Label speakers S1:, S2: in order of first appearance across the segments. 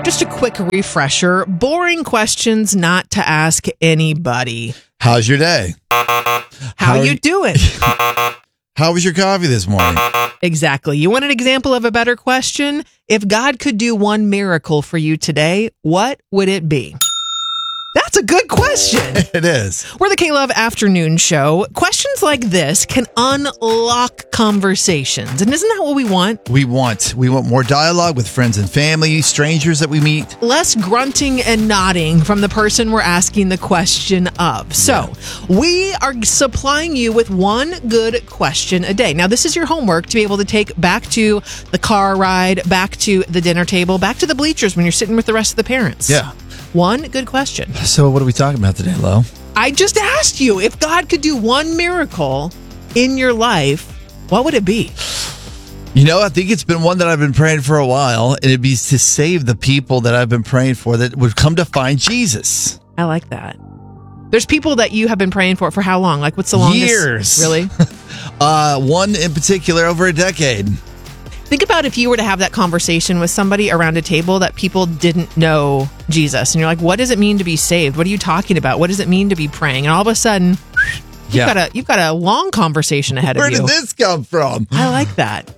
S1: Just a quick refresher. Boring questions not to ask anybody.
S2: How's your day?
S1: How you doing?
S2: How was your coffee this morning?
S1: Exactly. You want an example of a better question? If God could do one miracle for you today, what would it be? That's a good question.
S2: It is.
S1: We're the K-Love Afternoon Show. Questions like this can unlock conversations. And isn't that what we want?
S2: We want more dialogue with friends and family, strangers that we meet.
S1: Less grunting and nodding from the person we're asking the question of. So we are supplying you with one good question a day. Now, this is your homework to be able to take back to the car ride, back to the dinner table, back to the bleachers when you're sitting with the rest of the parents.
S2: Yeah.
S1: One good question.
S2: So what are we talking about today, Lo?
S1: I just asked you, if God could do one miracle in your life, what would it be?
S2: You know, I think it's been one that I've been praying for a while, and it'd be to save the people that I've been praying for that would come to find Jesus.
S1: I like that. There's people that you have been praying for how long? Like, what's the longest?
S2: Years.
S1: Really?
S2: One in particular, over a decade.
S1: Think about if you were to have that conversation with somebody around a table that people didn't know Jesus. And you're like, what does it mean to be saved? What are you talking about? What does it mean to be praying? And all of a sudden, you've got a long conversation ahead of you.
S2: Where did this come from?
S1: I like that.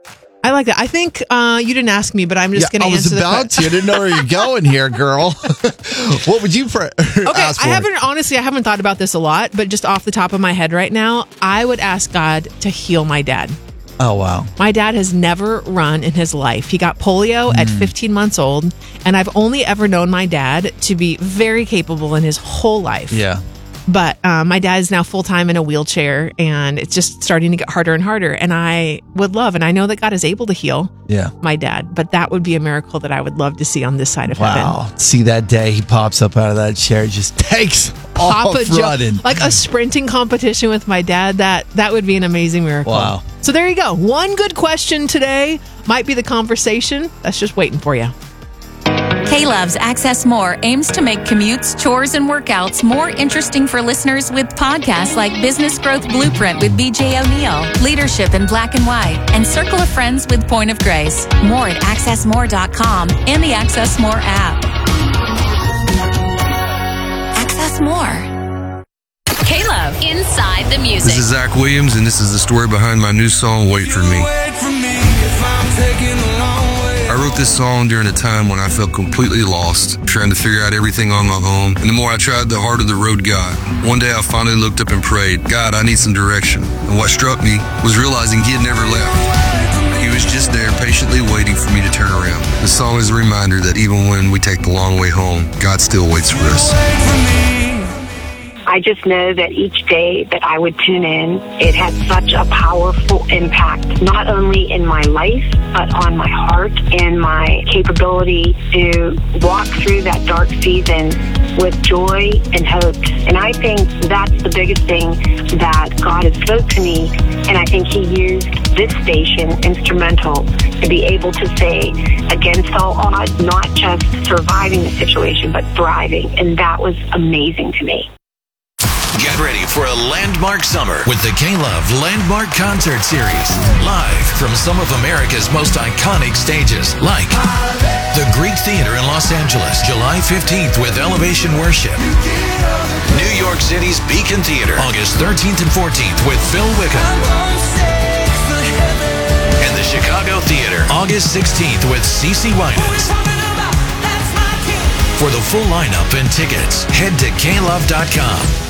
S1: I think you didn't ask me, but I'm just going to answer the question.
S2: I was about to. I didn't know where you're going here, girl. What would you ask for?
S1: I haven't thought about this a lot, but just off the top of my head right now, I would ask God to heal my dad.
S2: Oh, wow.
S1: My dad has never run in his life. He got polio at 15 months old, and I've only ever known my dad to be very capable in his whole life.
S2: Yeah.
S1: But my dad is now full-time in a wheelchair, and it's just starting to get harder and harder. And I would love, and I know that God is able to heal my dad, but that would be a miracle that I would love to see on this side of heaven.
S2: Wow. See that day he pops up out of that chair, just takes off running.
S1: Like a sprinting competition with my dad, that would be an amazing miracle.
S2: Wow.
S1: So there you go. One good question today might be the conversation that's just waiting for you.
S3: K-Love's Access More aims to make commutes, chores, and workouts more interesting for listeners with podcasts like Business Growth Blueprint with BJ O'Neill, Leadership in Black and White, and Circle of Friends with Point of Grace. More at accessmore.com and the Access More app. Access More.
S4: K-Love, Inside the Music.
S5: This is Zach Williams, and this is the story behind my new song, Wait For Me. I wrote this song during a time when I felt completely lost, trying to figure out everything on my own. And the more I tried, the harder the road got. One day I finally looked up and prayed, God, I need some direction. And what struck me was realizing he had never left. He was just there patiently waiting for me to turn around. The song is a reminder that even when we take the long way home, God still waits for us.
S6: I just know that each day that I would tune in, it had such a powerful impact, not only in my life, but on my heart and my capability to walk through that dark season with joy and hope. And I think that's the biggest thing that God has spoke to me. And I think he used this station instrumental to be able to say, against all odds, not just surviving the situation, but thriving. And that was amazing to me.
S7: Get ready for a landmark summer with the K-Love Landmark Concert Series. Live from some of America's most iconic stages, like the Greek Theater in Los Angeles, July 15th with Elevation Worship. New York City's Beacon Theater, August 13th and 14th with Phil Wickham. And the Chicago Theater, August 16th with CeCe Winans. For the full lineup and tickets, head to klove.com.